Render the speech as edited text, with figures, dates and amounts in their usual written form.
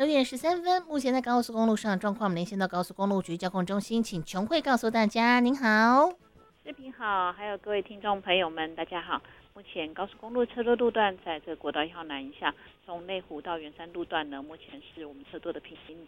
9点13分，目前在高速公路上的状况，我们连线到高速公路局交通中心，请琼慧告诉大家。您好， 视频好，还有各位听众朋友们，大家好。目前高速公路车多路段在这个国道1号南下，从内湖到圆山路段呢，目前是我们车多的平行